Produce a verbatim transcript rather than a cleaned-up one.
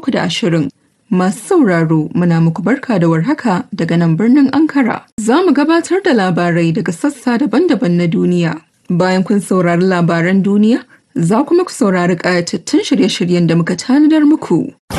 uku da ashirin. Masu sauraro muna muku barka da warhaka daga nan birnin Ankara. Za mu gabatar da labarai daga sassa daban-daban na duniya. Bayan kun saurari labaran duniya, za kuma ku saurari ƙayatattun shirye-shiryen da muka tanadar muku.